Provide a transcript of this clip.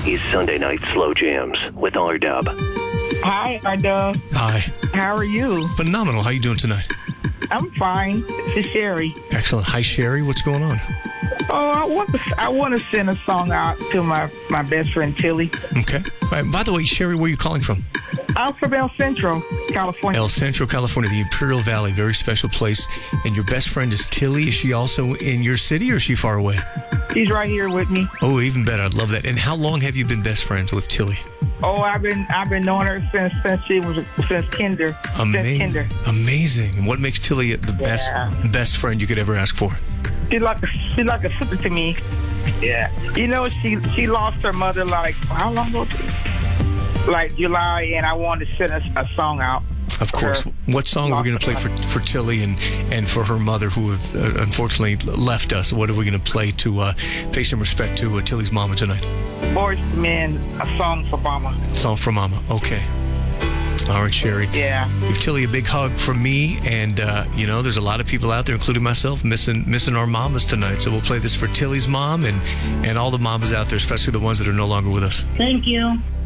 is Sunday Night Slow Jams with R-Dub. Hi, R-Dub. Hi. How are you? Phenomenal. How you doing tonight? I'm fine. This is Sherry. Excellent. Hi, Sherry. What's going on? Oh, I want to send a song out to my best friend, Tilly. Okay. All right. By the way, Sherry, where are you calling from? I'm from El Centro, California. El Centro, California, the Imperial Valley, very special place. And your best friend is Tilly. Is she also in your city or is she far away? She's right here with me. Oh, even better. I love that. And how long have you been best friends with Tilly? Oh, I've been knowing her since kinder. Amazing. Since kinder. Amazing. And what makes Tilly the best friend you could ever ask for? She's like a sister to me. Yeah. You know, she lost her mother like how long ago? Like July, and I wanted to send a song out. Of course. What song are we going to play for Tilly and for her mother, who have unfortunately left us? What are we going to play to pay some respect to Tilly's mama tonight? Boyz II Men, a song for Mama. Song for Mama. Okay. All right, Sherry. Yeah. Give Tilly a big hug from me, and there's a lot of people out there, including myself, missing our mamas tonight. So we'll play this for Tilly's mom and all the mamas out there, especially the ones that are no longer with us. Thank you.